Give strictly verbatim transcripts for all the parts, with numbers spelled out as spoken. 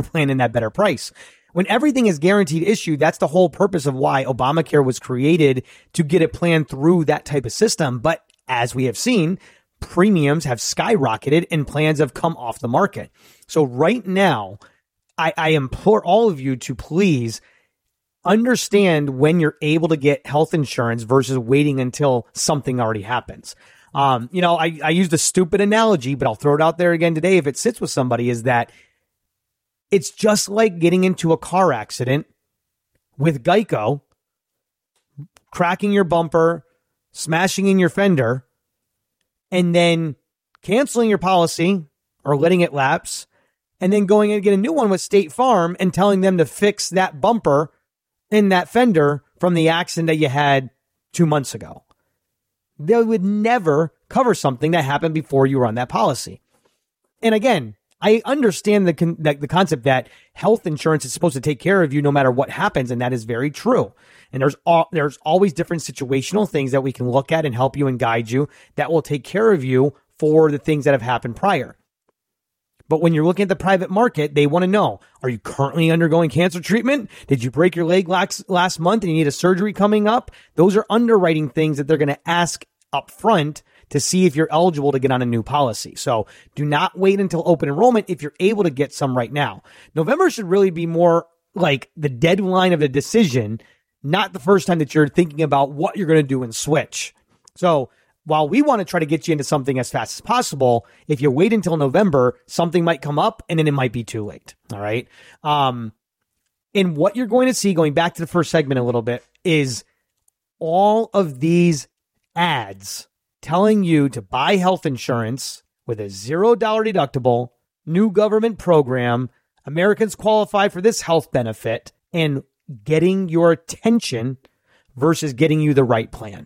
plan and that better price. When everything is guaranteed issue, that's the whole purpose of why Obamacare was created, to get it planned through that type of system. But as we have seen, premiums have skyrocketed and plans have come off the market. So right now, I, I implore all of you to please understand when you're able to get health insurance versus waiting until something already happens. Um, you know, I, I used a stupid analogy, but I'll throw it out there again today if it sits with somebody, is that it's just like getting into a car accident with Geico, cracking your bumper, smashing in your fender, and then canceling your policy or letting it lapse, and then going and get a new one with State Farm and telling them to fix that bumper in that fender from the accident that you had two months ago. They would never cover something that happened before you were on that policy. And again, I understand the con- the concept that health insurance is supposed to take care of you no matter what happens, and that is very true. And there's all, there's always different situational things that we can look at and help you and guide you that will take care of you for the things that have happened prior. But when you're looking at the private market, they want to know, are you currently undergoing cancer treatment? Did you break your leg last, last month and you need a surgery coming up? Those are underwriting things that they're going to ask up front to see if you're eligible to get on a new policy. So do not wait until open enrollment if you're able to get some right now. November should really be more like the deadline of the decision, not the first time that you're thinking about what you're going to do and switch. So while we want to try to get you into something as fast as possible, if you wait until November, something might come up and then it might be too late. All right. Um, and what you're going to see, going back to the first segment a little bit, is all of these ads telling you to buy health insurance with a zero dollar deductible, new government program, Americans qualify for this health benefit, and getting your attention versus getting you the right plan.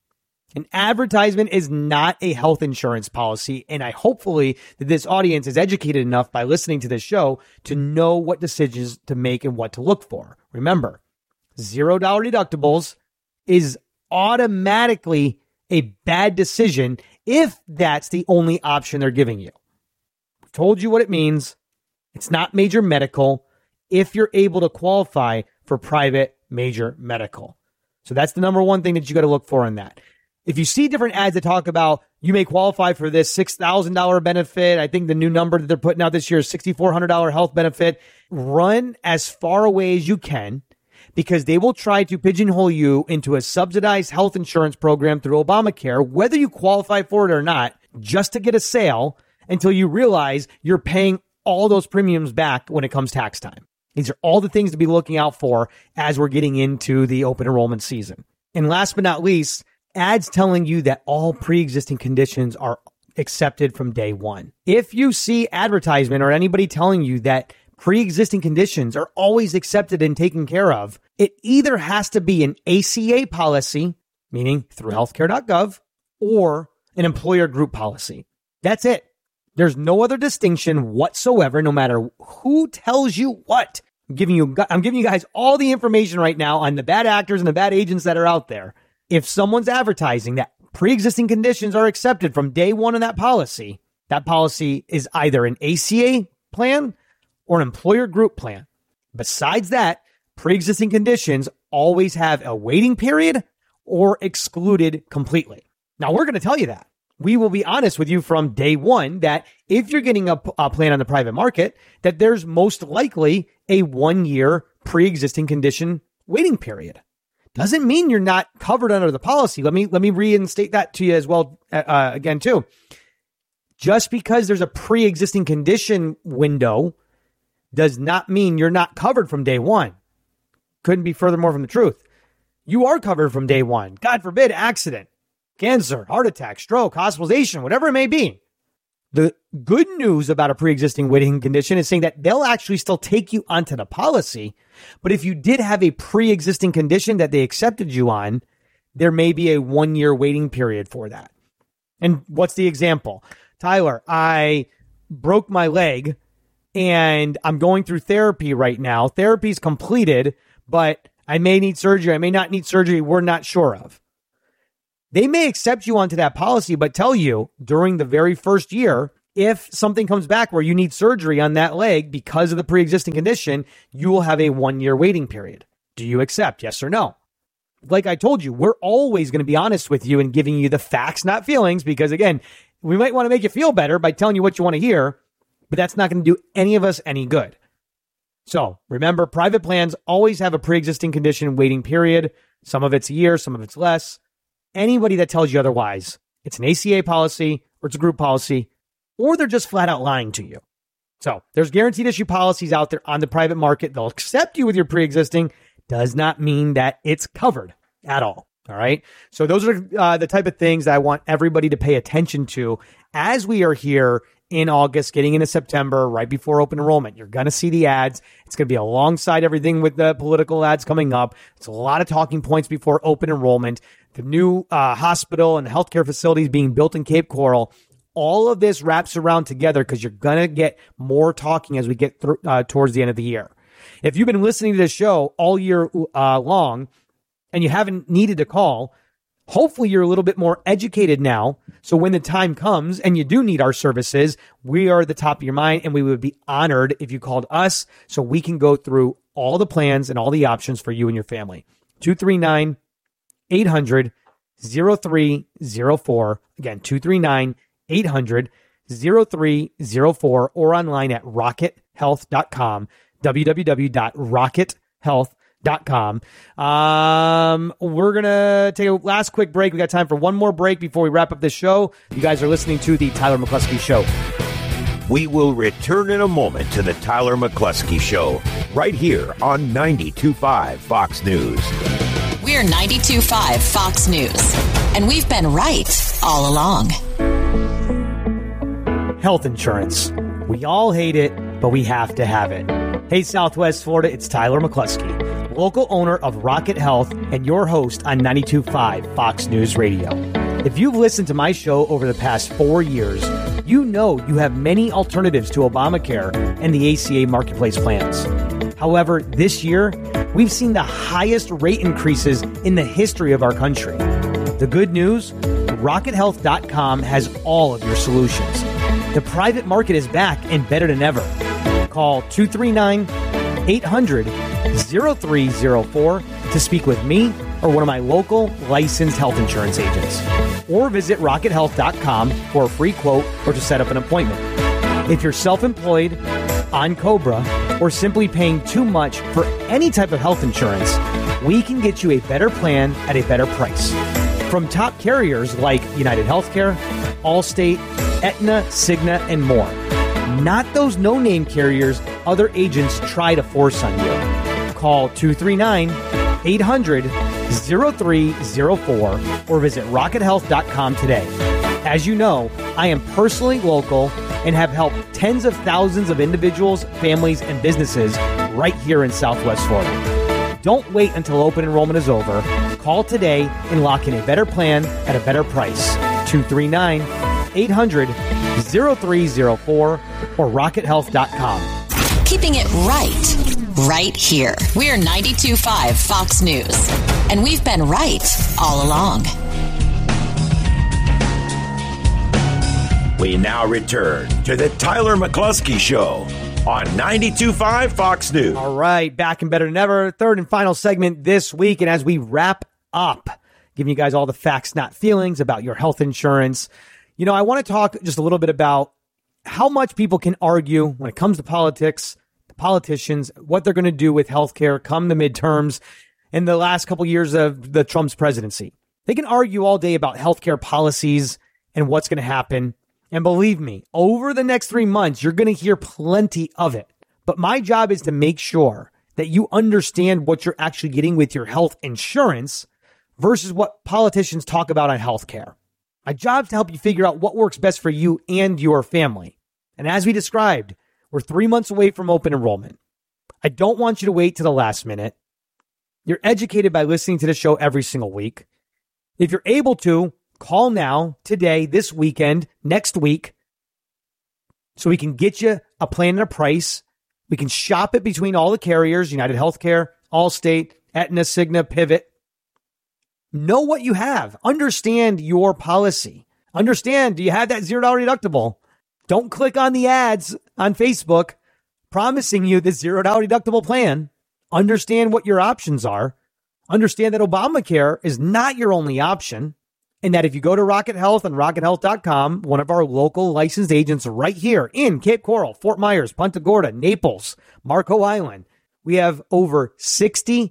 An advertisement is not a health insurance policy, and I hopefully that this audience is educated enough by listening to this show to know what decisions to make and what to look for. Remember, zero dollar deductibles is automatically a bad decision if that's the only option they're giving you. I've told you what it means. It's not major medical if you're able to qualify for private major medical. So that's the number one thing that you got to look for in that. If you see different ads that talk about you may qualify for this six thousand dollars benefit, I think the new number that they're putting out this year is six thousand four hundred dollars health benefit, run as far away as you can, because they will try to pigeonhole you into a subsidized health insurance program through Obamacare, whether you qualify for it or not, just to get a sale until you realize you're paying all those premiums back when it comes tax time. These are all the things to be looking out for as we're getting into the open enrollment season. And last but not least, ads telling you that all pre-existing conditions are accepted from day one. If you see advertisement or anybody telling you that pre-existing conditions are always accepted and taken care of, it either has to be an A C A policy, meaning through healthcare dot gov, or an employer group policy. That's it. There's no other distinction whatsoever, no matter who tells you what. I'm giving you, I'm giving you guys all the information right now on the bad actors and the bad agents that are out there. If someone's advertising that pre-existing conditions are accepted from day one in that policy, that policy is either an A C A plan or an employer group plan. Besides that, pre-existing conditions always have a waiting period or excluded completely. Now, we're going to tell you that. We will be honest with you from day one that if you're getting a, a plan on the private market, that there's most likely a one-year pre-existing condition waiting period. Doesn't mean you're not covered under the policy. Let me let me reinstate that to you as well uh, again too. Just because there's a pre-existing condition window does not mean you're not covered from day one. Couldn't be furthermore from the truth. You are covered from day one. God forbid, accident, cancer, heart attack, stroke, hospitalization, whatever it may be. The good news about a pre-existing waiting condition is saying that they'll actually still take you onto the policy. But if you did have a pre-existing condition that they accepted you on, there may be a one-year waiting period for that. And what's the example? Tyler, I broke my leg and I'm going through therapy right now. Therapy's completed, but I may need surgery. I may not need surgery. We're not sure of. They may accept you onto that policy, but tell you during the very first year, if something comes back where you need surgery on that leg because of the pre-existing condition, you will have a one-year waiting period. Do you accept? Yes or no? Like I told you, we're always going to be honest with you and giving you the facts, not feelings, because again, we might want to make you feel better by telling you what you want to hear, but that's not going to do any of us any good. So remember, private plans always have a pre-existing condition waiting period. Some of it's a year, some of it's less. Anybody that tells you otherwise, it's an A C A policy or it's a group policy, or they're just flat out lying to you. So there's guaranteed issue policies out there on the private market. They'll accept you with your pre-existing. Does not mean that it's covered at all. All right. So those are uh, the type of things that I want everybody to pay attention to as we are here in August, getting into September, right before open enrollment. You're going to see the ads. It's going to be alongside everything with the political ads coming up. It's a lot of talking points before open enrollment. The new uh, hospital and healthcare facilities being built in Cape Coral. All of this wraps around together because you're going to get more talking as we get through, uh, towards the end of the year. If you've been listening to this show all year uh, long and you haven't needed to call, hopefully you're a little bit more educated now. So when the time comes and you do need our services, we are at the top of your mind, and we would be honored if you called us so we can go through all the plans and all the options for you and your family. two three nine, eight hundred, oh three oh four. Again, two three nine, eight hundred, oh three oh four, or online at rocket health dot com. w w w dot rocket health dot com. Um, we're going to take a last quick break. We got time for one more break before we wrap up this show. You guys are listening to the Tyler McCluskey Show. We will return in a moment to the Tyler McCluskey Show right here on ninety-two point five Fox News. We're ninety-two point five Fox News, and we've been right all along. Health insurance. We all hate it, but we have to have it. Hey, Southwest Florida, it's Tyler McCluskey, local owner of Rocket Health and your host on ninety-two point five Fox News Radio. If you've listened to my show over the past four years, you know you have many alternatives to Obamacare and the A C A marketplace plans. However, this year, we've seen the highest rate increases in the history of our country. The good news? rocket health dot com has all of your solutions. The private market is back and better than ever. Call two three nine, eight hundred, oh three oh four to speak with me or one of my local licensed health insurance agents. Or visit rocket health dot com for a free quote or to set up an appointment. If you're self-employed, on COBRA, or simply paying too much for any type of health insurance, we can get you a better plan at a better price. From top carriers like United Healthcare, Allstate, Aetna, Cigna, and more. Not those no-name carriers other agents try to force on you. Call two three nine, eight hundred, oh three oh four or visit rocket health dot com today. As you know, I am personally local and have helped tens of thousands of individuals, families, and businesses right here in Southwest Florida. Don't wait until open enrollment is over. Call today and lock in a better plan at a better price. two three nine, eight hundred, oh three oh four or rocket health dot com. Keeping it right, right here. We're ninety-two point five Fox News, and we've been right all along. We now return to the Tyler McCluskey Show on ninety-two point five Fox News. All right, back and better than ever. Third and final segment this week. And as we wrap up, giving you guys all the facts, not feelings about your health insurance. You know, I want to talk just a little bit about how much people can argue when it comes to politics, the politicians, what they're going to do with healthcare come the midterms in the last couple years of the Trump's presidency. They can argue all day about healthcare policies and what's going to happen. And believe me, over the next three months, you're going to hear plenty of it. But my job is to make sure that you understand what you're actually getting with your health insurance versus what politicians talk about on healthcare. My job is to help you figure out what works best for you and your family. And as we described, we're three months away from open enrollment. I don't want you to wait to the last minute. You're educated by listening to the show every single week. If you're able to, call now, today, this weekend, next week, so we can get you a plan and a price. We can shop it between all the carriers, United Healthcare, Allstate, Aetna, Cigna, Pivot. Know what you have. Understand your policy. Understand, do you have that zero dollar deductible? Don't click on the ads on Facebook promising you this zero dollar deductible plan. Understand what your options are. Understand that Obamacare is not your only option. And that if you go to Rocket Health and rocket health dot com, one of our local licensed agents right here in Cape Coral, Fort Myers, Punta Gorda, Naples, Marco Island, we have over sixty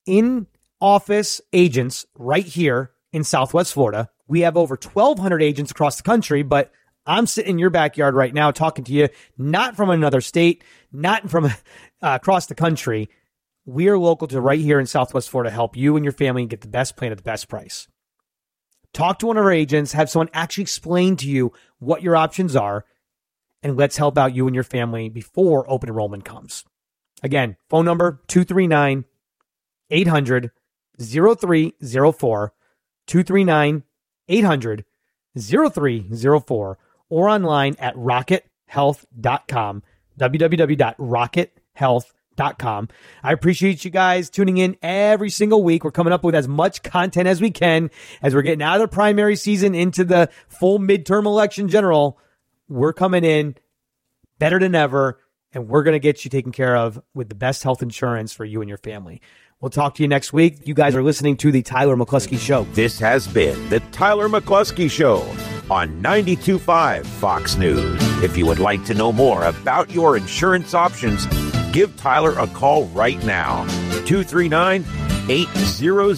in-office agents right here in Southwest Florida. We have over twelve hundred agents across the country, but I'm sitting in your backyard right now talking to you, not from another state, not from uh, across the country. We are local to right here in Southwest Florida to help you and your family get the best plan at the best price. Talk to one of our agents, have someone actually explain to you what your options are, and let's help out you and your family before open enrollment comes. Again, phone number two three nine, eight hundred, oh three oh four, two three nine, eight hundred, oh three oh four, or online at rocket health dot com, w w w dot rocket health dot com. I appreciate you guys tuning in every single week. We're coming up with as much content as we can as we're getting out of the primary season into the full midterm election general. We're coming in better than ever, and we're going to get you taken care of with the best health insurance for you and your family. We'll talk to you next week. You guys are listening to the Tyler McCluskey Show. This has been the Tyler McCluskey Show on ninety-two point five Fox News. If you would like to know more about your insurance options, give Tyler a call right now. two three nine, eight hundred,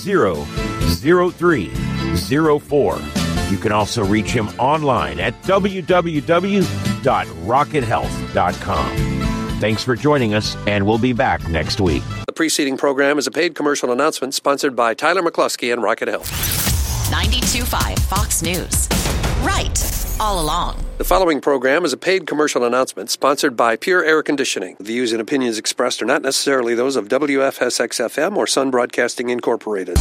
oh three oh four. You can also reach him online at w w w dot rocket health dot com. Thanks for joining us, and we'll be back next week. The preceding program is a paid commercial announcement sponsored by Tyler McCluskey and Rocket Health. ninety-two point five Fox News. Right all along. The following program is a paid commercial announcement sponsored by Pure Air Conditioning. The views and opinions expressed are not necessarily those of W F S X F M or Sun Broadcasting Incorporated.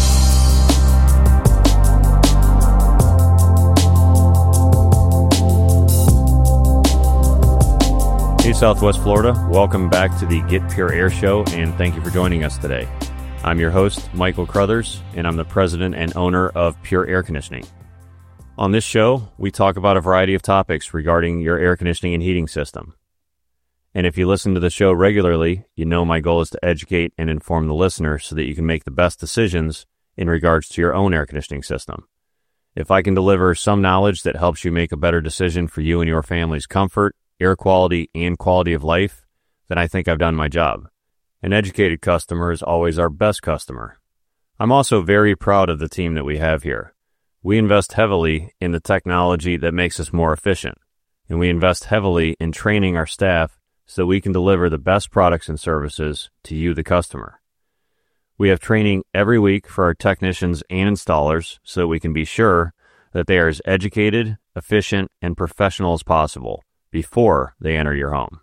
Hey, Southwest Florida. Welcome back to the Get Pure Air Show, and thank you for joining us today. I'm your host, Michael Crothers, and I'm the president and owner of Pure Air Conditioning. On this show, we talk about a variety of topics regarding your air conditioning and heating system. And if you listen to the show regularly, you know my goal is to educate and inform the listener so that you can make the best decisions in regards to your own air conditioning system. If I can deliver some knowledge that helps you make a better decision for you and your family's comfort, air quality, and quality of life, then I think I've done my job. An educated customer is always our best customer. I'm also very proud of the team that we have here. We invest heavily in the technology that makes us more efficient, and we invest heavily in training our staff so that we can deliver the best products and services to you, the customer. We have training every week for our technicians and installers so that we can be sure that they are as educated, efficient, and professional as possible before they enter your home.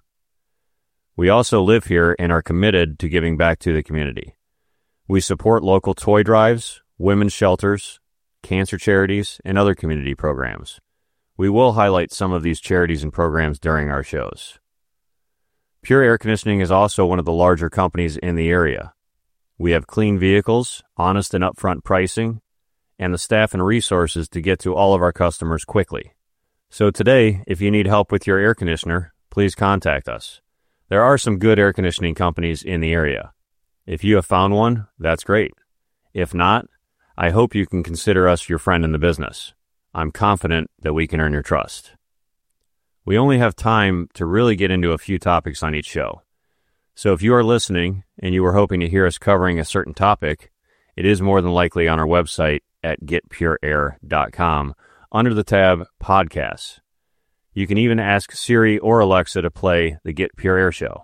We also live here and are committed to giving back to the community. We support local toy drives, women's shelters, cancer charities, and other community programs. We will highlight some of these charities and programs during our shows. Pure Air Conditioning is also one of the larger companies in the area. We have clean vehicles, honest and upfront pricing, and the staff and resources to get to all of our customers quickly. So today, if you need help with your air conditioner, please contact us. There are some good air conditioning companies in the area. If you have found one, that's great. If not, I hope you can consider us your friend in the business. I'm confident that we can earn your trust. We only have time to really get into a few topics on each show. So if you are listening and you were hoping to hear us covering a certain topic, it is more than likely on our website at get pure air dot com. under the tab Podcasts. You can even ask Siri or Alexa to play the Get Pure Air Show.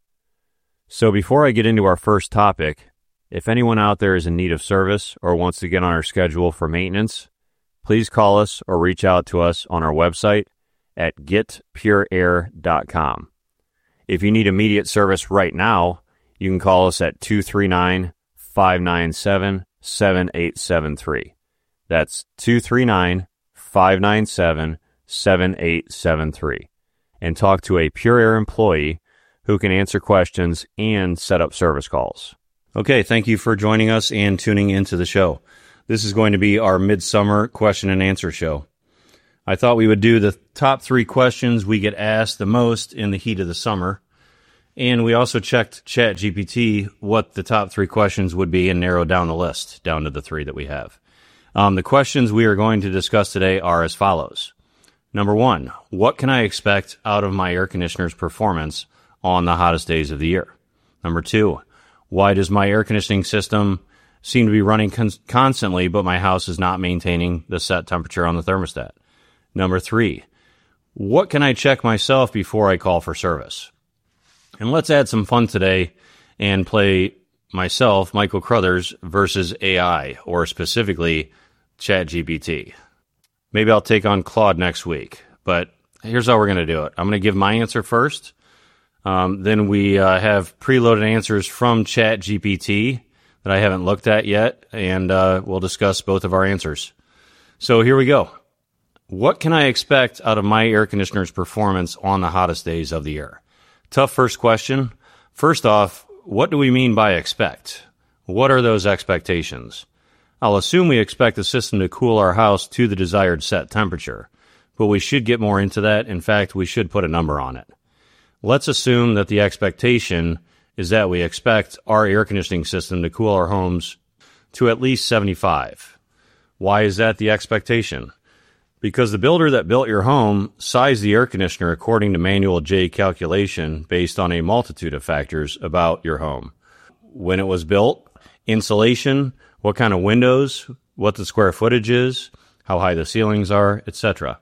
So before I get into our first topic, if anyone out there is in need of service or wants to get on our schedule for maintenance, please call us or reach out to us on our website at get pure air dot com. If you need immediate service right now, you can call us at two three nine, five nine seven, seven eight seven three. That's two three nine, five nine seven, seven eight seven three, and talk to a Pure Air employee who can answer questions and set up service calls. Okay, thank you for joining us and tuning into the show. This is going to be our midsummer question and answer show. I thought we would do the top three questions we get asked the most in the heat of the summer. And we also checked ChatGPT what the top three questions would be and narrowed down the list down to the three that we have. Um, the questions we are going to discuss today are as follows. Number one, what can I expect out of my air conditioner's performance on the hottest days of the year? Number two, why does my air conditioning system seem to be running con- constantly, but my house is not maintaining the set temperature on the thermostat? Number three, what can I check myself before I call for service? And let's add some fun today and play myself, Michael Crothers, versus A I, or specifically ChatGPT. Maybe I'll take on Claude next week, but here's how we're going to do it. I'm going to give my answer first. Um, then we uh, have preloaded answers from ChatGPT that I haven't looked at yet, and uh, we'll discuss both of our answers. So here we go. What can I expect out of my air conditioner's performance on the hottest days of the year? Tough first question. First off, what do we mean by expect? What are those expectations? I'll assume we expect the system to cool our house to the desired set temperature, but we should get more into that. In fact, we should put a number on it. Let's assume that the expectation is that we expect our air conditioning system to cool our homes to at least seventy-five. Why is that the expectation? Because the builder that built your home sized the air conditioner according to manual J calculation based on a multitude of factors about your home. When it was built, insulation, what kind of windows, what the square footage is, how high the ceilings are, et cetera.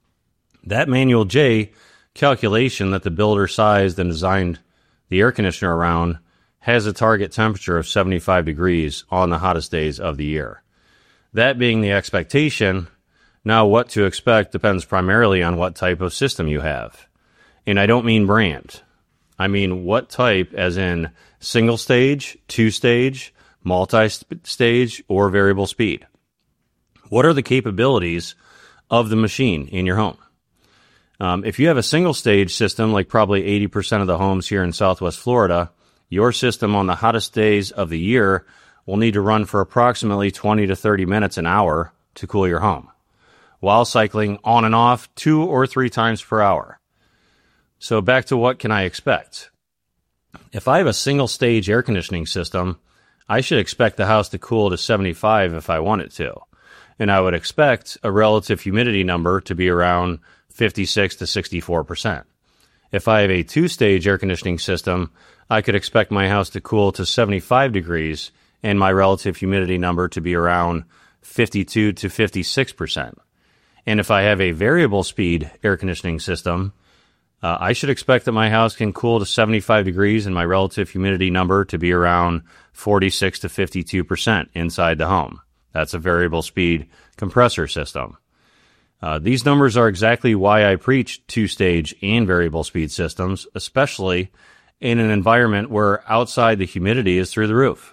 That manual J calculation that the builder sized and designed the air conditioner around has a target temperature of seventy-five degrees on the hottest days of the year. That being the expectation, now what to expect depends primarily on what type of system you have. And I don't mean brand. I mean what type, as in single stage, two stage, multi-stage, or variable speed. What are the capabilities of the machine in your home? Um, if you have a single stage system, like probably eighty percent of the homes here in Southwest Florida, your system on the hottest days of the year will need to run for approximately twenty to thirty minutes an hour to cool your home, while cycling on and off two or three times per hour. So back to what can I expect? If I have a single stage air conditioning system, I should expect the house to cool to seventy-five if I want it to. And I would expect a relative humidity number to be around fifty-six to sixty-four percent. If I have a two-stage air conditioning system, I could expect my house to cool to seventy-five degrees and my relative humidity number to be around fifty-two to fifty-six percent. And if I have a variable speed air conditioning system, uh, I should expect that my house can cool to seventy-five degrees and my relative humidity number to be around forty-six to fifty-two percent inside the home. That's a variable speed compressor system. Uh, these numbers are exactly why I preach two-stage and variable speed systems, especially in an environment where outside the humidity is through the roof.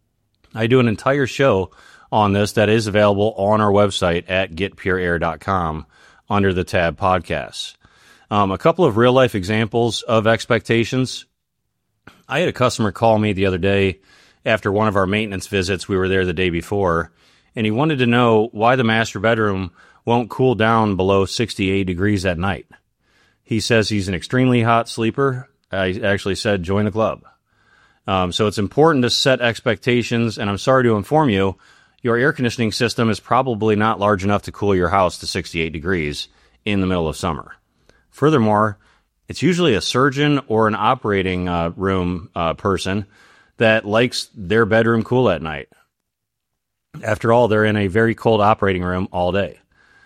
I do an entire show on this that is available on our website at get pure air dot com under the tab podcasts. Um, a couple of real-life examples of expectations. I had a customer call me the other day after one of our maintenance visits. We were there the day before, and he wanted to know why the master bedroom won't cool down below sixty-eight degrees at night. He says he's an extremely hot sleeper. I actually said, join the club. Um, so it's important to set expectations, and I'm sorry to inform you, your air conditioning system is probably not large enough to cool your house to sixty-eight degrees in the middle of summer. Furthermore, it's usually a surgeon or an operating uh, room uh, person that likes their bedroom cool at night. After all, they're in a very cold operating room all day.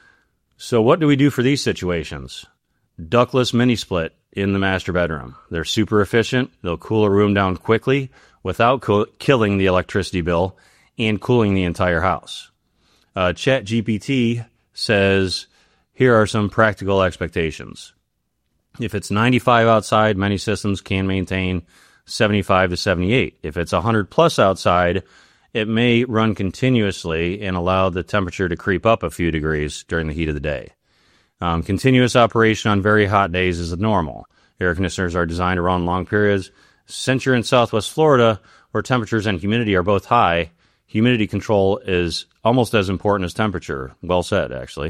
So what do we do for these situations? Ductless mini split in the master bedroom. They're super efficient. They'll cool a room down quickly without co- killing the electricity bill and cooling the entire house. Uh, ChatGPT says, here are some practical expectations. If it's ninety-five outside, many systems can maintain seventy-five to seventy-eight. If it's one hundred plus outside, it may run continuously and allow the temperature to creep up a few degrees during the heat of the day. Um, continuous operation on very hot days is normal. Air conditioners are designed to run long periods. Since you're in Southwest Florida, where temperatures and humidity are both high, humidity control is almost as important as temperature. Well said, actually.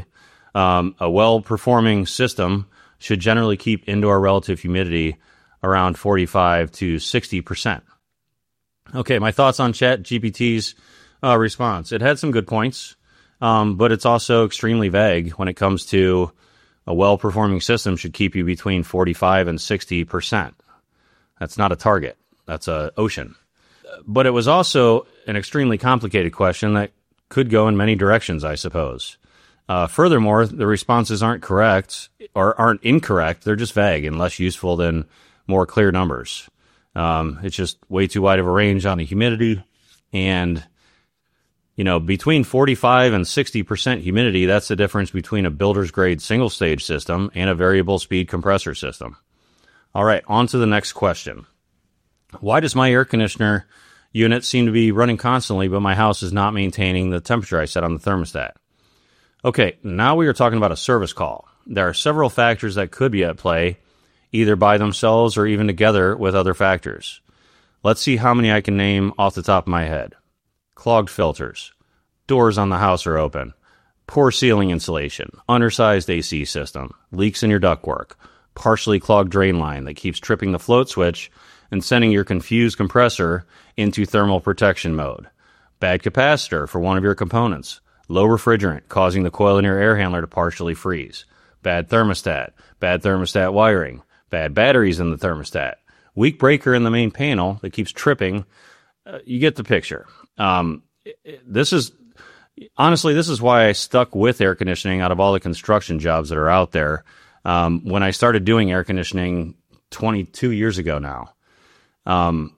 Um, a well-performing system should generally keep indoor relative humidity around forty-five to sixty percent. Okay, my thoughts on ChatGPT's uh, response. It had some good points, um, but it's also extremely vague when it comes to a well-performing system should keep you between forty-five and sixty percent. That's not a target. That's an ocean. But it was also an extremely complicated question that could go in many directions, I suppose. Uh, furthermore, the responses aren't correct or aren't incorrect. They're just vague and less useful than more clear numbers. Um, it's just way too wide of a range on the humidity. And, you know, between forty-five and sixty percent humidity, that's the difference between a builder's grade single stage system and a variable speed compressor system. All right, on to the next question. Why does my air conditioner unit seem to be running constantly, but my house is not maintaining the temperature I set on the thermostat? Okay, now we are talking about a service call. There are several factors that could be at play, either by themselves or even together with other factors. Let's see how many I can name off the top of my head. Clogged filters, doors on the house are open, poor ceiling insulation, undersized A C system, leaks in your ductwork, partially clogged drain line that keeps tripping the float switch and sending your confused compressor into thermal protection mode, bad capacitor for one of your components, low refrigerant causing the coil in your air handler to partially freeze, bad thermostat, bad thermostat wiring, bad batteries in the thermostat, weak breaker in the main panel that keeps tripping. Uh, you get the picture. Um, this is, honestly, this is why I stuck with air conditioning out of all the construction jobs that are out there. Um, when I started doing air conditioning twenty-two years ago now, um,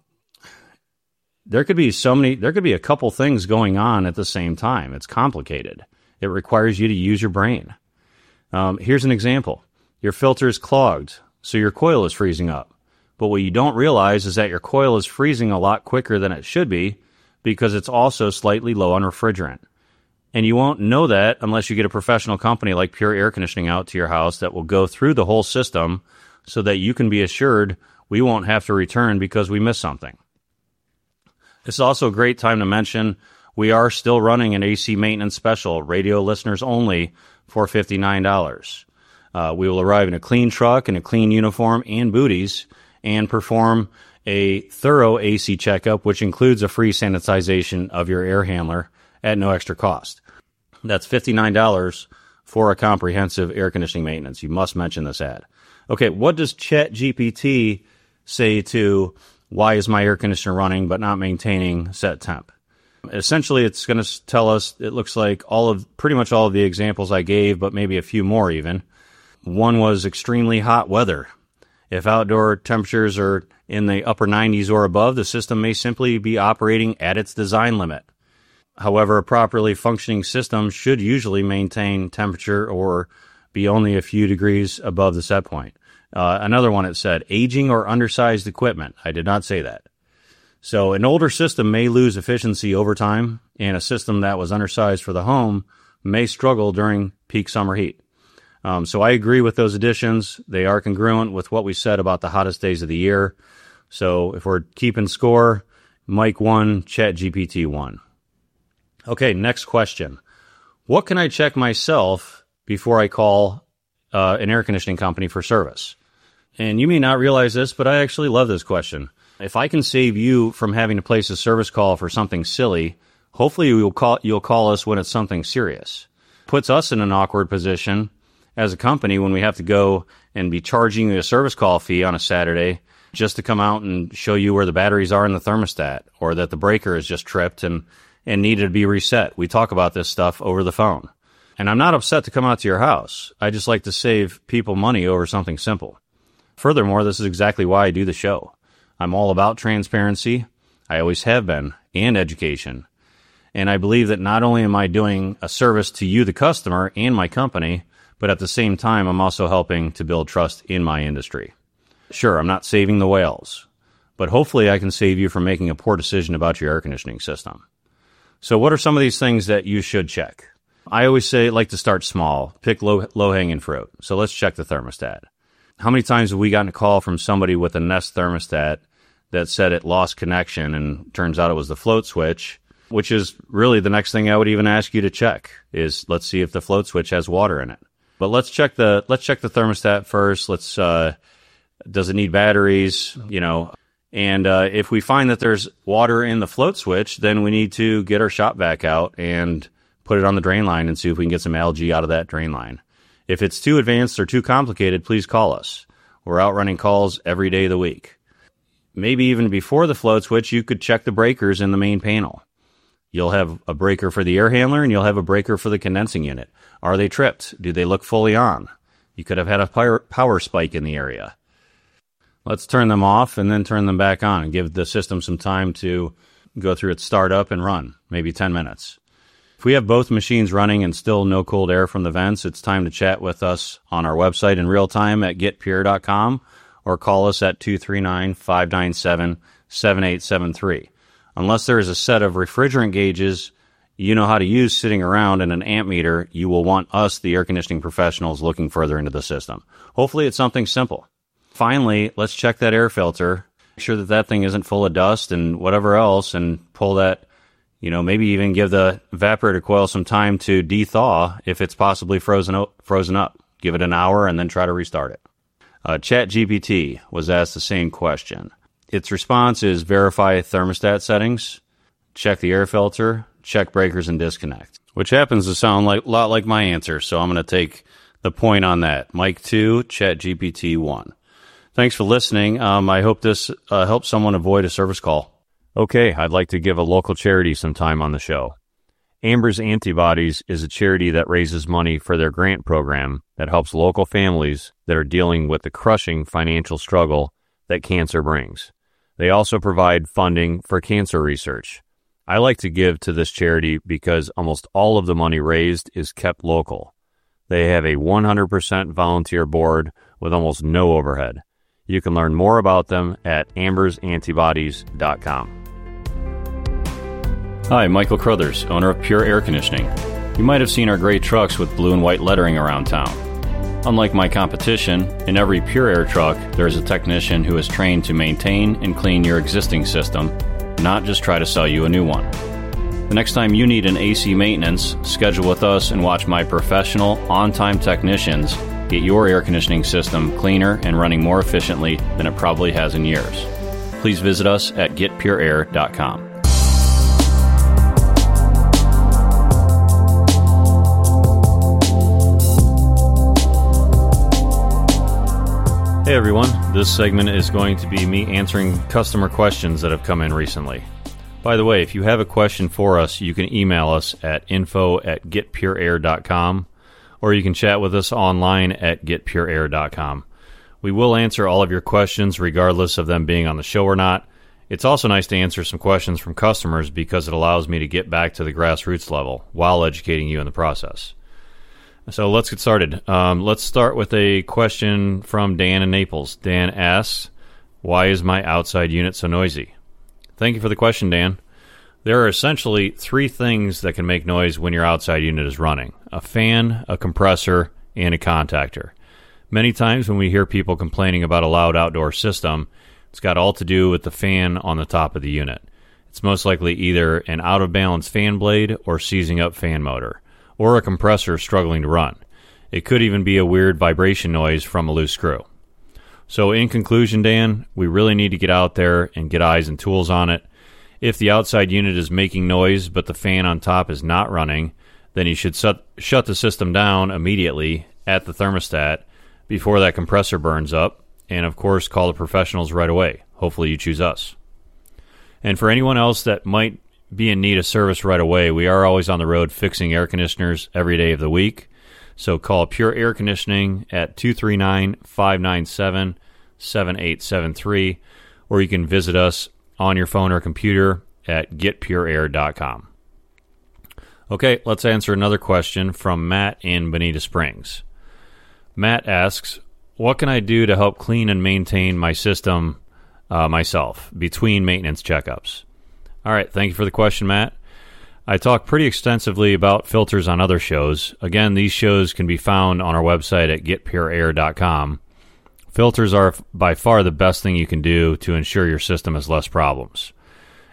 there could be so many, there could be a couple things going on at the same time. It's complicated. It requires you to use your brain. Um, here's an example. Your filter is clogged, so your coil is freezing up. But what you don't realize is that your coil is freezing a lot quicker than it should be because it's also slightly low on refrigerant. And you won't know that unless you get a professional company like Pure Air Conditioning out to your house that will go through the whole system so that you can be assured we won't have to return because we missed something. This is also a great time to mention we are still running an A C maintenance special, radio listeners only, for fifty-nine dollars. Uh, we will arrive in a clean truck, in a clean uniform and booties, and perform a thorough A C checkup, which includes a free sanitization of your air handler at no extra cost. That's fifty-nine dollars for a comprehensive air conditioning maintenance. You must mention this ad. Okay, what does ChatGPT say to why is my air conditioner running but not maintaining set temp? Essentially, it's going to tell us, it looks like all of, pretty much all of the examples I gave, but maybe a few more even. One was extremely hot weather. If outdoor temperatures are in the upper nineties or above, the system may simply be operating at its design limit. However, a properly functioning system should usually maintain temperature or be only a few degrees above the set point. Uh, another one, it said, aging or undersized equipment. I did not say that. So an older system may lose efficiency over time, and a system that was undersized for the home may struggle during peak summer heat. Um, so I agree with those additions. They are congruent with what we said about the hottest days of the year. So if we're keeping score, Mike one, ChatGPT one. Okay, next question. What can I check myself before I call uh, an air conditioning company for service? And you may not realize this, but I actually love this question. If I can save you from having to place a service call for something silly, hopefully you'll call, you'll call us when it's something serious. Puts us in an awkward position as a company when we have to go and be charging you a service call fee on a Saturday just to come out and show you where the batteries are in the thermostat or that the breaker is just tripped and, and needed to be reset. We talk about this stuff over the phone. And I'm not upset to come out to your house. I just like to save people money over something simple. Furthermore, this is exactly why I do the show. I'm all about transparency. I always have been, and education. And I believe that not only am I doing a service to you, the customer, and my company, but at the same time, I'm also helping to build trust in my industry. Sure, I'm not saving the whales, but hopefully I can save you from making a poor decision about your air conditioning system. So what are some of these things that you should check? I always say, like to start small, pick low, low-hanging fruit. So let's check the thermostat. How many times have we gotten a call from somebody with a Nest thermostat that said it lost connection and turns out it was the float switch? which is really the next thing I would even ask you to check is let's see if the float switch has water in it. But let's check the let's check the thermostat first. Let's uh, does it need batteries? You know, and uh, if we find that there's water in the float switch, then we need to get our shop vac out and put it on the drain line and see if we can get some algae out of that drain line. If it's too advanced or too complicated, please call us. We're out running calls every day of the week. Maybe even before the float switch, you could check the breakers in the main panel. You'll have a breaker for the air handler and you'll have a breaker for the condensing unit. Are they tripped? Do they look fully on? You could have had a power spike in the area. Let's turn them off and then turn them back on and give the system some time to go through its startup and run, maybe ten minutes. If we have both machines running and still no cold air from the vents, it's time to chat with us on our website in real time at get pure dot com or call us at two three nine, five nine seven, seven eight seven three. Unless there is a set of refrigerant gauges you know how to use sitting around and an amp meter, you will want us, the air conditioning professionals, looking further into the system. Hopefully it's something simple. Finally, let's check that air filter, make sure that that thing isn't full of dust and whatever else, and pull that, you know, maybe even give the evaporator coil some time to de-thaw if it's possibly frozen up, frozen up. Give it an hour and then try to restart it. Uh, ChatGPT was asked the same question. Its response is verify thermostat settings, check the air filter, check breakers, and disconnect, which happens to sound like a lot like my answer, so I'm going to take the point on that. Mike two, ChatGPT one. Thanks for listening. Um, I hope this uh, helps someone avoid a service call. Okay, I'd like to give a local charity some time on the show. Amber's Antibodies is a charity that raises money for their grant program that helps local families that are dealing with the crushing financial struggle that cancer brings. They also provide funding for cancer research. I like to give to this charity because almost all of the money raised is kept local. They have a one hundred percent volunteer board with almost no overhead. You can learn more about them at ambers antibodies dot com. Hi, Michael Crothers, owner of Pure Air Conditioning. You might have seen our great trucks with blue and white lettering around town. Unlike my competition, in every Pure Air truck, there is a technician who is trained to maintain and clean your existing system, not just try to sell you a new one. The next time you need an A C maintenance, schedule with us and watch my professional, on-time technicians get your air conditioning system cleaner and running more efficiently than it probably has in years. Please visit us at get pure air dot com. Hey everyone, this segment is going to be me answering customer questions that have come in recently. By the way, if you have a question for us, you can email us at info at get pure air dot com, or you can chat with us online at get pure air dot com. We will answer all of your questions regardless of them being on the show or not. It's also nice to answer some questions from customers because it allows me to get back to the grassroots level while educating you in the process. So let's get started. Um, let's start with a question from Dan in Naples. Dan asks, why is my outside unit so noisy? Thank you for the question, Dan. There are essentially three things that can make noise when your outside unit is running: a fan, a compressor, and a contactor. Many times when we hear people complaining about a loud outdoor system, it's got all to do with the fan on the top of the unit. It's most likely either an out-of-balance fan blade or seizing up fan motor, or a compressor struggling to run. It could even be a weird vibration noise from a loose screw. So in conclusion, Dan, we really need to get out there and get eyes and tools on it. If the outside unit is making noise but the fan on top is not running, then you should shut, shut the system down immediately at the thermostat before that compressor burns up, and of course call the professionals right away. Hopefully you choose us. And for anyone else that might be in need of service right away, we are always on the road fixing air conditioners every day of the week. So call Pure Air Conditioning at two three nine, five nine seven, seven eight seven three, or you can visit us on your phone or computer at get pure air dot com. Okay, let's answer another question from Matt in Bonita Springs. Matt asks, what can I do to help clean and maintain my system uh, myself between maintenance checkups? All right, thank you for the question, Matt. I talk pretty extensively about filters on other shows. Again, these shows can be found on our website at get pure air dot com. Filters are by far the best thing you can do to ensure your system has less problems.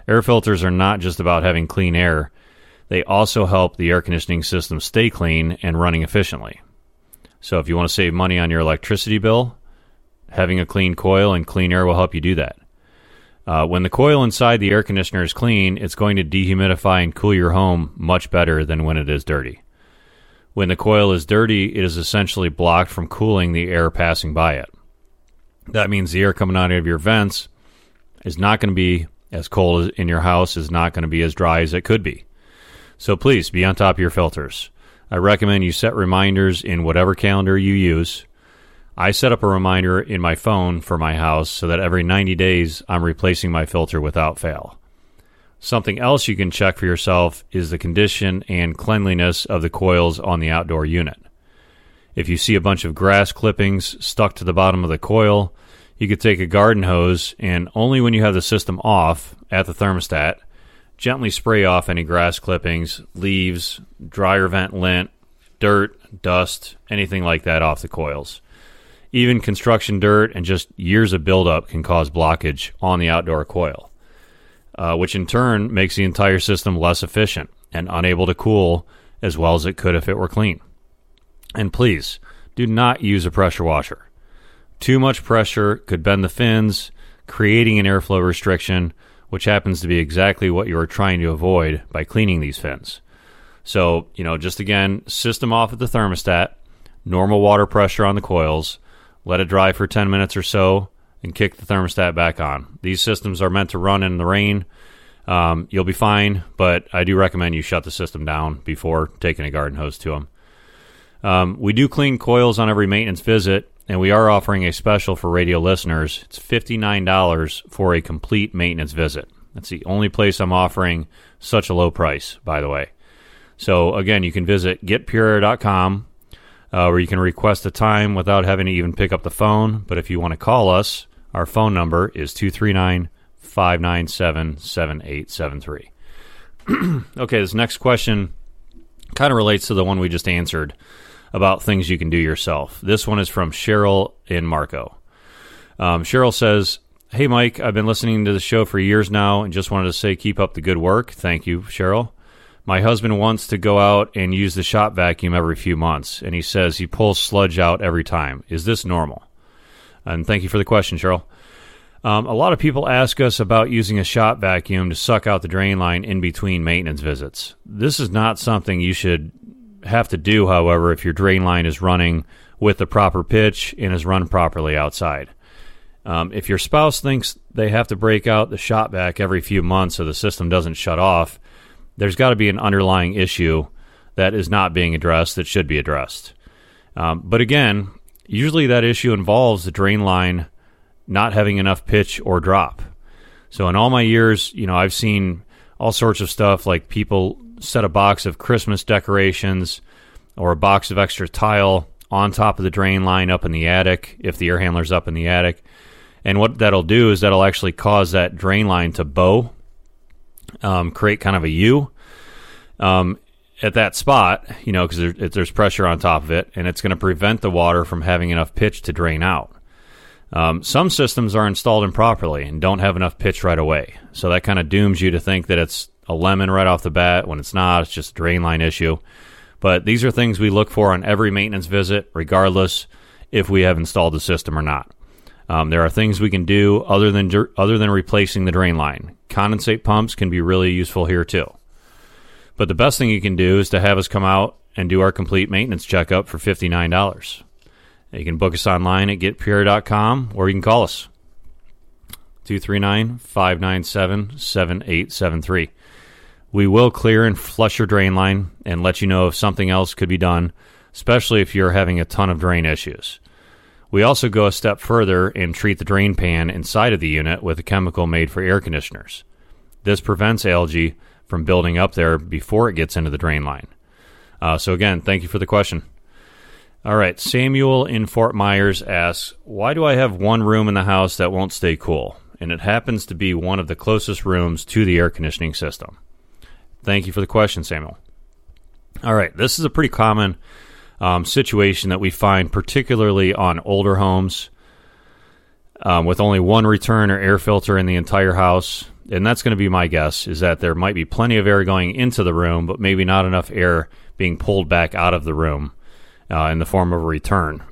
Air filters are not just about having clean air. They also help the air conditioning system stay clean and running efficiently. So if you want to save money on your electricity bill, having a clean coil and clean air will help you do that. Uh, when the coil inside the air conditioner is clean, it's going to dehumidify and cool your home much better than when it is dirty. When the coil is dirty, it is essentially blocked from cooling the air passing by it. That means the air coming out of your vents is not going to be as cold in your house, is not going to be as dry as it could be. So please be on top of your filters. I recommend you set reminders in whatever calendar you use. I set up a reminder in my phone for my house so that every ninety days I'm replacing my filter without fail. Something else you can check for yourself is the condition and cleanliness of the coils on the outdoor unit. If you see a bunch of grass clippings stuck to the bottom of the coil, you could take a garden hose and only when you have the system off at the thermostat, gently spray off any grass clippings, leaves, dryer vent lint, dirt, dust, anything like that off the coils. Even construction dirt and just years of buildup can cause blockage on the outdoor coil. Uh, which in turn makes the entire system less efficient and unable to cool as well as it could if it were clean. And please, do not use a pressure washer. Too much pressure could bend the fins, creating an airflow restriction, which happens to be exactly what you are trying to avoid by cleaning these fins. So, you know, just again, system off at the thermostat, normal water pressure on the coils, let it dry for ten minutes or so, and kick the thermostat back on. These systems are meant to run in the rain. Um, you'll be fine, but I do recommend you shut the system down before taking a garden hose to them. Um, we do clean coils on every maintenance visit, and we are offering a special for radio listeners. It's fifty-nine dollars for a complete maintenance visit. That's the only place I'm offering such a low price, by the way. So, again, you can visit get pure air dot com, uh, where you can request a time without having to even pick up the phone. But if you want to call us, our phone number is two three nine, five nine seven, seven eight seven three. Okay, this next question kind of relates to the one we just answered about things you can do yourself. This one is from Cheryl in Marco. Um, Cheryl says, "Hey, Mike, I've been listening to the show for years now and just wanted to say keep up the good work." Thank you, Cheryl. "My husband wants to go out and use the shop vacuum every few months, and he says he pulls sludge out every time. Is this normal?" And thank you for the question, Cheryl. Um, a lot of people ask us about using a shop vacuum to suck out the drain line in between maintenance visits. This is not something you should have to do, however, if your drain line is running with the proper pitch and is run properly outside. Um, if your spouse thinks they have to break out the shop vac every few months so the system doesn't shut off, there's got to be an underlying issue that is not being addressed that should be addressed. Um, but again, usually that issue involves the drain line not having enough pitch or drop. So in all my years, you know, I've seen all sorts of stuff like people set a box of Christmas decorations or a box of extra tile on top of the drain line up in the attic if the air handler's up in the attic. And what that'll do is that'll actually cause that drain line to bow, um, create kind of a U um, at that spot, you know, because there, there's pressure on top of it, and it's going to prevent the water from having enough pitch to drain out. Um, some systems are installed improperly and don't have enough pitch right away. So that kind of dooms you to think that it's a lemon right off the bat when it's not. It's just a drain line issue. But these are things we look for on every maintenance visit, regardless if we have installed the system or not. Um, there are things we can do other than other than replacing the drain line. Condensate pumps can be really useful here too. But the best thing you can do is to have us come out and do our complete maintenance checkup for fifty-nine dollars. You can book us online at get pure dot com, or you can call us, two three nine, five nine seven, seven eight seven three. We will clear and flush your drain line and let you know if something else could be done, especially if you're having a ton of drain issues. We also go a step further and treat the drain pan inside of the unit with a chemical made for air conditioners. This prevents algae from building up there before it gets into the drain line. Uh, so again, thank you for the question. All right, Samuel in Fort Myers asks, "Why do I have one room in the house that won't stay cool? And it happens to be one of the closest rooms to the air conditioning system." Thank you for the question, Samuel. All right, this is a pretty common um, situation that we find particularly on older homes um, with only one return or air filter in the entire house. and that's going to be my guess, is that there might be plenty of air going into the room, but maybe not enough air being pulled back out of the room uh, in the form of a return.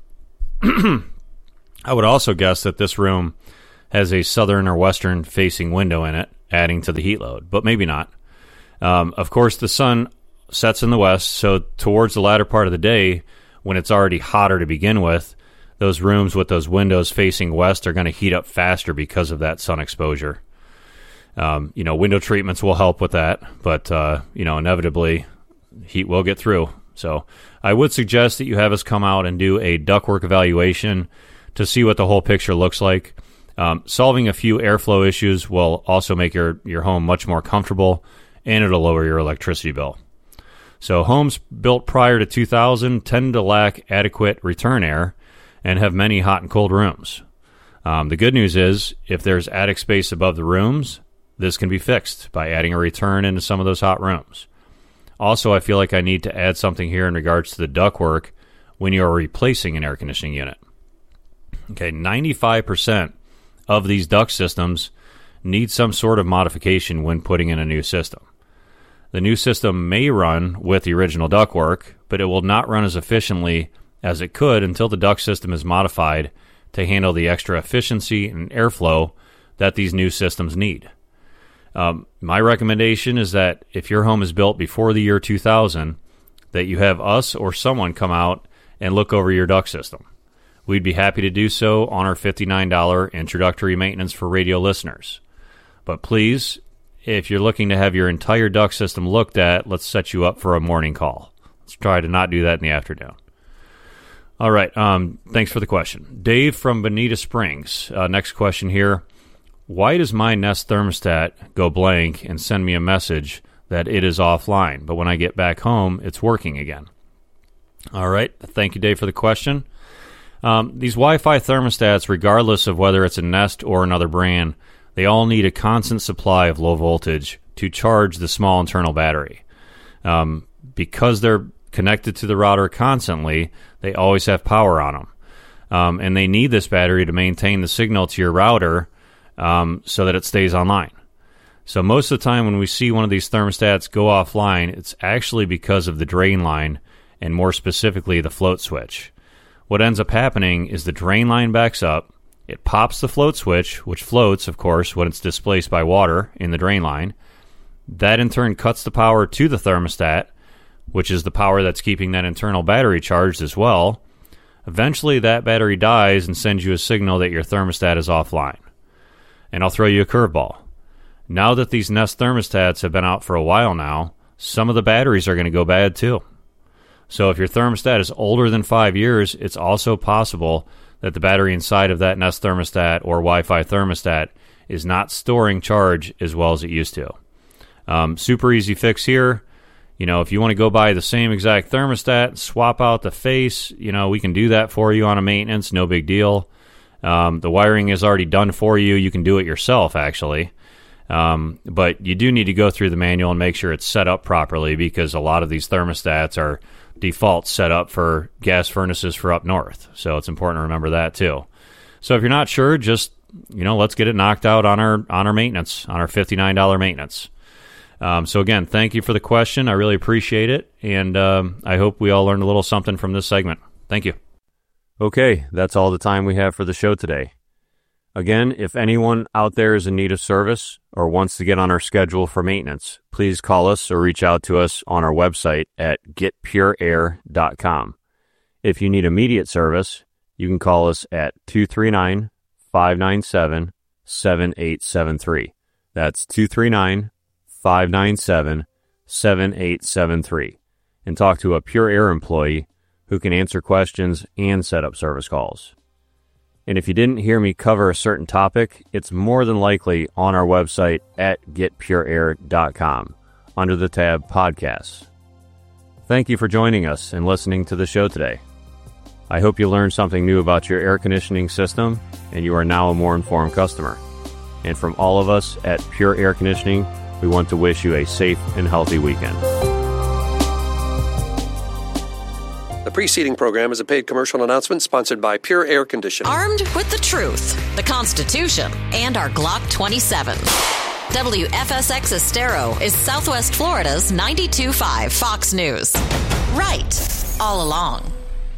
I would also guess that this room has a southern or western facing window in it, adding to the heat load, but maybe not. Um, of course, the sun sets in the west, so towards the latter part of the day, when it's already hotter to begin with, those rooms with those windows facing west are going to heat up faster because of that sun exposure. Um, you know, window treatments will help with that, but, uh, you know, inevitably, heat will get through. So I would suggest that you have us come out and do a ductwork evaluation to see what the whole picture looks like. Um, solving a few airflow issues will also make your, your home much more comfortable, and it'll lower your electricity bill. So homes built prior to two thousand tend to lack adequate return air and have many hot and cold rooms. Um, the good news is, if there's attic space above the rooms, this can be fixed by adding a return into some of those hot rooms. Also, I feel like I need to add something here in regards to the ductwork when you are replacing an air conditioning unit. Okay, ninety-five percent of these duct systems need some sort of modification when putting in a new system. The new system may run with the original ductwork, but it will not run as efficiently as it could until the duct system is modified to handle the extra efficiency and airflow that these new systems need. Um, my recommendation is that if your home is built before the year two thousand, that you have us or someone come out and look over your duct system. We'd be happy to do so on our fifty-nine dollars introductory maintenance for radio listeners. But please, if you're looking to have your entire duct system looked at, let's set you up for a morning call. Let's try to not do that in the afternoon. All right, um, thanks for the question. Dave from Bonita Springs. Uh, next question here. Why does my Nest thermostat go blank and send me a message that it is offline, but when I get back home, it's working again? All right, thank you, Dave, for the question. Um, these Wi-Fi thermostats, regardless of whether it's a Nest or another brand, they all need a constant supply of low voltage to charge the small internal battery. Um, because they're connected to the router constantly, they always have power on them. Um, and they need this battery to maintain the signal to your router um, so that it stays online. So most of the time when we see one of these thermostats go offline, it's actually because of the drain line, and more specifically the float switch. What ends up happening is the drain line backs up, it pops the float switch, which floats, of course, when it's displaced by water in the drain line. That in turn cuts the power to the thermostat, which is the power that's keeping that internal battery charged as well. Eventually that battery dies and sends you a signal that your thermostat is offline. And I'll throw you a curveball. Now that these Nest thermostats have been out for a while now, some of the batteries are going to go bad too. So if your thermostat is older than five years, it's also possible that the battery inside of that Nest thermostat or Wi-Fi thermostat is not storing charge as well as it used to. Um, super easy fix here. You know, if you want to go buy the same exact thermostat, swap out the face, you know, we can do that for you on a maintenance, no big deal. Um, the wiring is already done for you. You can do it yourself, actually. Um, but you do need to go through the manual and make sure it's set up properly, because a lot of these thermostats are default set up for gas furnaces for up north. So it's important to remember that too. So if you're not sure, just, you know, let's get it knocked out on our on our maintenance, on our fifty-nine dollars maintenance. Um, so again, thank you for the question. I really appreciate it. And um, I hope we all learned a little something from this segment. Thank you. Okay, that's all the time we have for the show today. Again, if anyone out there is in need of service or wants to get on our schedule for maintenance, please call us or reach out to us on our website at get pure air dot com. If you need immediate service, you can call us at two three nine, five nine seven, seven eight seven three. That's two three nine, five nine seven, seven eight seven three. And talk to a Pure Air employee who can answer questions and set up service calls. And if you didn't hear me cover a certain topic, it's more than likely on our website at get pure air dot com under the tab Podcasts. Thank you for joining us and listening to the show today. I hope you learned something new about your air conditioning system and you are now a more informed customer. And from all of us at Pure Air Conditioning, we want to wish you a safe and healthy weekend. The preceding program is a paid commercial announcement sponsored by Pure Air Conditioning. Armed with the truth, the Constitution, and our Glock twenty-seven. W F S X Estero is Southwest Florida's ninety-two point five Fox News. Right all along.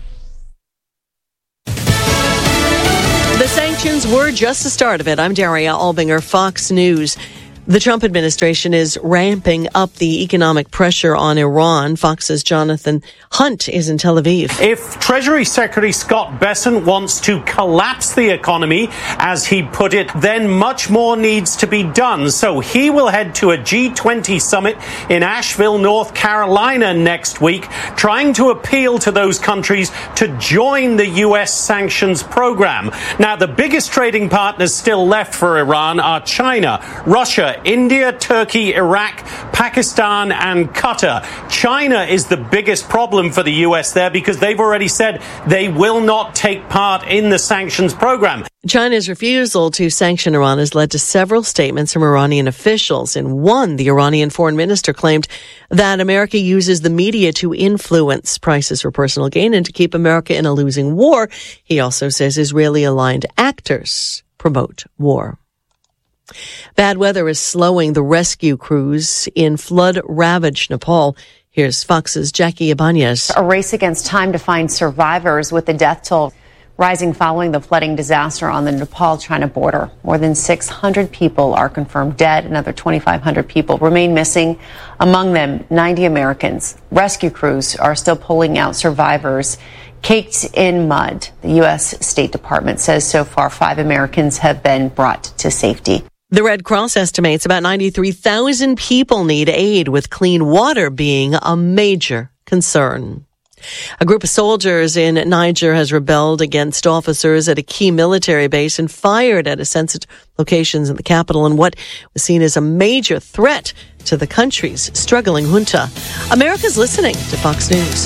The sanctions were just the start of it. I'm Daria Albinger, Fox News. The Trump administration is ramping up the economic pressure on Iran. Fox's Jonathan Hunt is in Tel Aviv. If Treasury Secretary Scott Bessent wants to collapse the economy, as he put it, then much more needs to be done. So he will head to a G twenty summit in Asheville, North Carolina next week, trying to appeal to those countries to join the U S sanctions program. Now, the biggest trading partners still left for Iran are China, Russia, India, Turkey, Iraq, Pakistan, and Qatar. China is the biggest problem for the U S there because they've already said they will not take part in the sanctions program. China's refusal to sanction Iran has led to several statements from Iranian officials. In one, the Iranian foreign minister claimed that America uses the media to influence prices for personal gain and to keep America in a losing war. He also says Israeli-aligned actors promote war. Bad weather is slowing the rescue crews in flood-ravaged Nepal. Here's Fox's Jackie Ibanez. A race against time to find survivors, with the death toll rising following the flooding disaster on the Nepal-China border. More than six hundred people are confirmed dead. Another twenty-five hundred people remain missing, among them ninety Americans. Rescue crews are still pulling out survivors caked in mud. The U S State Department says so far five Americans have been brought to safety. The Red Cross estimates about ninety-three thousand people need aid, with clean water being a major concern. A group of soldiers in Niger has rebelled against officers at a key military base and fired at a sensitive locations in the capital in what was seen as a major threat to the country's struggling junta. America's listening to Fox News.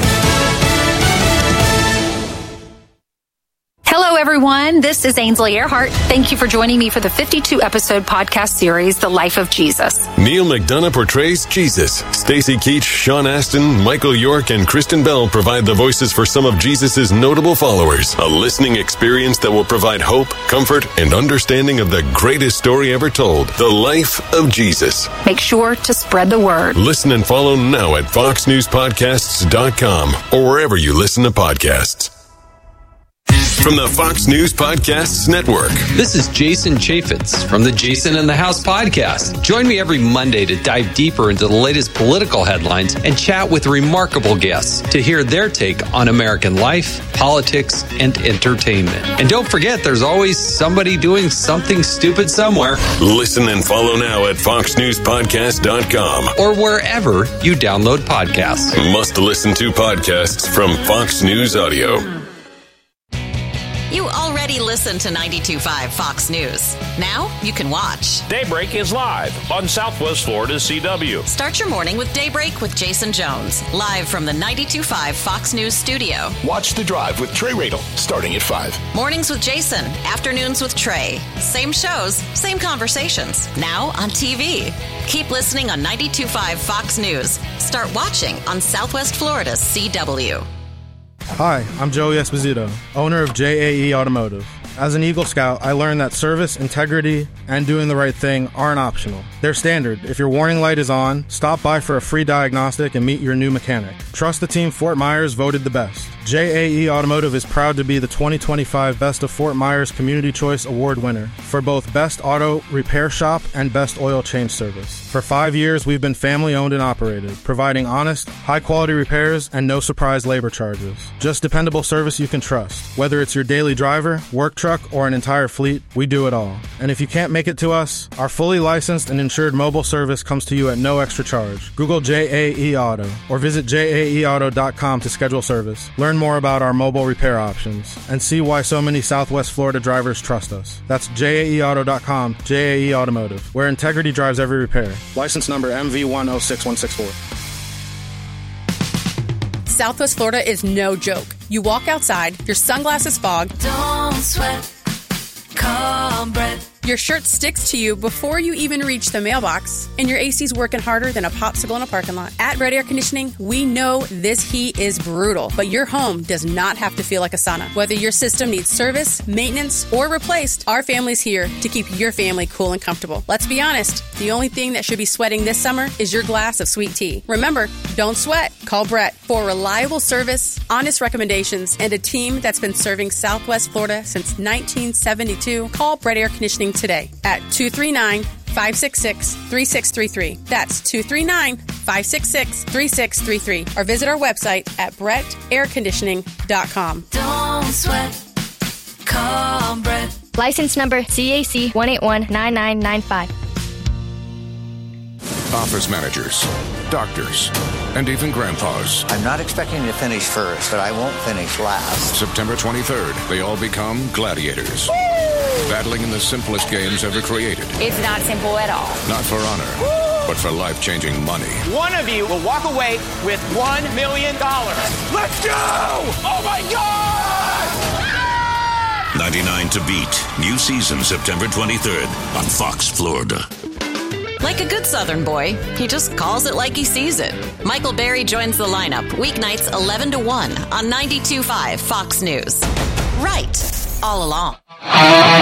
Hello, everyone. This is Ainsley Earhart. Thank you for joining me for the fifty-two episode podcast series, The Life of Jesus. Neil McDonough portrays Jesus. Stacey Keach, Sean Astin, Michael York, and Kristen Bell provide the voices for some of Jesus' notable followers. A listening experience that will provide hope, comfort, and understanding of the greatest story ever told, The Life of Jesus. Make sure to spread the word. Listen and follow now at fox news podcasts dot com or wherever you listen to podcasts. From the Fox News Podcasts Network. This is Jason Chaffetz from the Jason in the House podcast. Join me every Monday to dive deeper into the latest political headlines and chat with remarkable guests to hear their take on American life, politics, and entertainment. And don't forget, there's always somebody doing something stupid somewhere. Listen and follow now at fox news podcast dot com or wherever you download podcasts. Must listen to podcasts from Fox News Audio. You already listen to ninety-two point five Fox News. Now you can watch. Daybreak is live on Southwest Florida's C W. Start your morning with Daybreak with Jason Jones, live from the ninety-two point five Fox News studio. Watch The Drive with Trey Radel, starting at five. Mornings with Jason, afternoons with Trey. Same shows, same conversations. Now on T V. Keep listening on ninety-two point five Fox News. Start watching on Southwest Florida's C W. Hi, I'm Joey Esposito, owner of J A E Automotive. As an Eagle Scout, I learned that service, integrity, and doing the right thing aren't optional. They're standard. If your warning light is on, stop by for a free diagnostic and meet your new mechanic. Trust the team Fort Myers voted the best. J A E Automotive is proud to be the twenty twenty-five Best of Fort Myers Community Choice Award winner for both Best Auto Repair Shop and Best Oil Change Service. For five years, we've been family-owned and operated, providing honest, high-quality repairs and no surprise labor charges. Just dependable service you can trust. Whether it's your daily driver, work truck, or an entire fleet, we do it all. And if you can't make it to us, our fully licensed and insured mobile service comes to you at no extra charge. Google J A E Auto or visit J A E auto dot com to schedule service. Learn more about our mobile repair options and see why so many Southwest Florida drivers trust us. That's J A E auto dot com, J A E Automotive, where integrity drives every repair. License number M V one oh six one six four. Southwest Florida is no joke. You walk outside, your sunglasses fog. Don't sweat. Call Brett. Your shirt sticks to you before you even reach the mailbox, and your A C's working harder than a popsicle in a parking lot. At Red Air Conditioning, we know this heat is brutal, but your home does not have to feel like a sauna. Whether your system needs service, maintenance, or replaced, our family's here to keep your family cool and comfortable. Let's be honest, the only thing that should be sweating this summer is your glass of sweet tea. Remember, don't sweat. Call Brett for reliable service, honest recommendations, and a team that's been serving Southwest Florida since nineteen seventy-two. Call Brett Air Conditioning today at two three nine, five six six, three six three three. That's two three nine, five six six, three six three three. Or visit our website at brett air conditioning dot com. Don't sweat. Call Brett. License number C A C one eight one nine nine nine five. Office managers, doctors, and even grandpas. I'm not expecting to finish first, but I won't finish last. September twenty-third, they all become gladiators. Woo! Battling in the simplest games ever created. It's not simple at all. Not for honor, Woo! But for life-changing money. One of you will walk away with one million dollars. Let's go! Oh, my God! ninety-nine to beat. New season September twenty-third on Fox Florida. Like a good Southern boy, he just calls it like he sees it. Michael Berry joins the lineup weeknights eleven to one on ninety-two point five Fox News. Right all along.